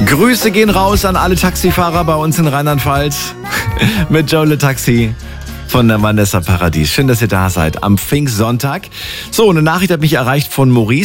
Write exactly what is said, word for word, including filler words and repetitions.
Grüße gehen raus an alle Taxifahrer bei uns in Rheinland-Pfalz mit Joe Taxi von der Vanessa Paradies. Schön, dass ihr da seid am Pfingstsonntag. So, eine Nachricht hat mich erreicht von Maurice.